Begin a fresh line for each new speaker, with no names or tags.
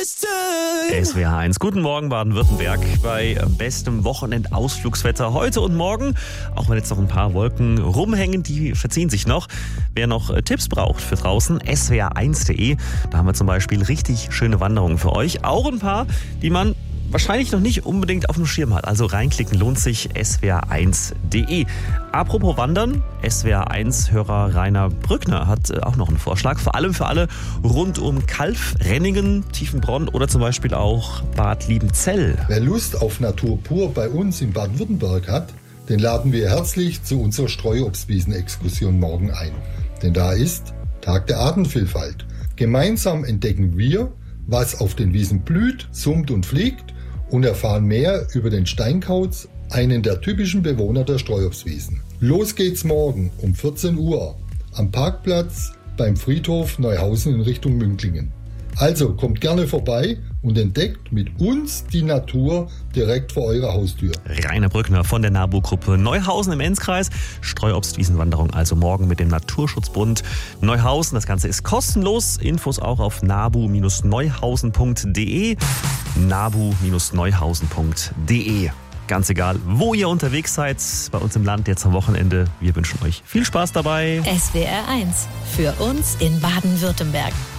SWR 1. Guten Morgen Baden-Württemberg bei bestem Wochenendausflugswetter heute und morgen. Auch wenn jetzt noch ein paar Wolken rumhängen, die verziehen sich noch. Wer noch Tipps braucht für draußen, swr1.de. Da haben wir zum Beispiel richtig schöne Wanderungen für euch. Auch ein paar, die man wahrscheinlich noch nicht unbedingt auf dem Schirm hat. Also reinklicken lohnt sich, swr1.de. Apropos Wandern, SWR1-Hörer Rainer Brückner hat auch noch einen Vorschlag. Vor allem für alle rund um Calw, Renningen, Tiefenbronn oder zum Beispiel auch Bad Liebenzell.
Wer Lust auf Natur pur bei uns in Baden-Württemberg hat, den laden wir herzlich zu unserer Streuobstwiesen-Exkursion morgen ein. Denn da ist Tag der Artenvielfalt. Gemeinsam entdecken wir, was auf den Wiesen blüht, summt und fliegt, und erfahren mehr über den Steinkauz, einen der typischen Bewohner der Streuobstwiesen. Los geht's morgen um 14 Uhr am Parkplatz beim Friedhof Neuhausen in Richtung Münklingen. Also kommt gerne vorbei und entdeckt mit uns die Natur direkt vor eurer Haustür.
Rainer Brückner von der NABU-Gruppe Neuhausen im Enzkreis. Streuobstwiesenwanderung also morgen mit dem Naturschutzbund Neuhausen. Das Ganze ist kostenlos. Infos auch auf nabu-neuhausen.de. nabu-neuhausen.de. Ganz egal, wo ihr unterwegs seid, bei uns im Land jetzt am Wochenende. Wir wünschen euch viel Spaß dabei.
SWR 1 für uns in Baden-Württemberg.